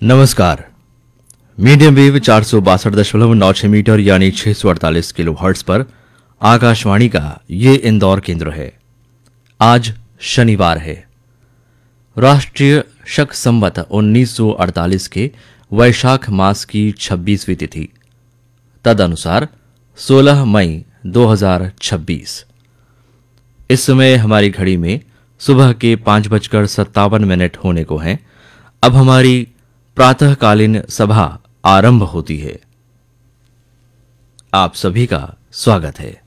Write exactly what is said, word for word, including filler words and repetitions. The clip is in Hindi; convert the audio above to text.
नमस्कार। मीडियम वेव चार सौ बासठ दशमलव नौ छह मीटर यानी छह सौ अड़तालीस किलो हर्ट्ज पर आकाशवाणी का ये इंदौर केंद्र है। आज शनिवार है। राष्ट्रीय शक संवत उन्नीस सौ अड़तालीस के वैशाख मास की छब्बीसवीं तिथि, तदनुसार सोलह मई दो हज़ार छब्बीस। इस समय हमारी घड़ी में सुबह के पांच बजकर सत्तावन मिनट होने को हैं। अब हमारी प्रातःकालीन सभा आरंभ होती है। आप सभी का स्वागत है।